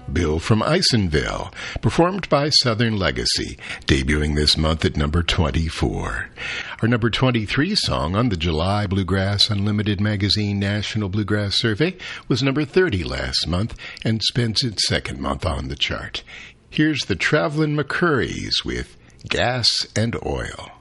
Bill from Isonville, performed by Southern Legacy, debuting this month at number 24. Our number 23 song on the July Bluegrass Unlimited Magazine National Bluegrass Survey was number 30 last month and spends its second month on the chart. Here's the Travelin' McCurries with Gas and Oil.